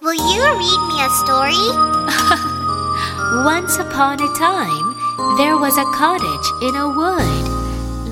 Will you read me a story? Once upon a time, there was a cottage in a wood.